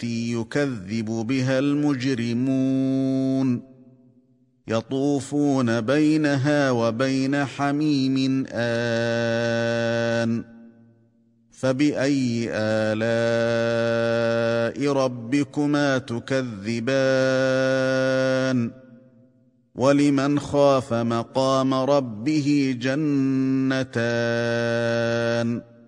التي يكذب بها المجرمون يطوفون بينها وبين حميم آن فبأي آلاء ربكما تكذبان ولمن خاف مقام ربه جنتان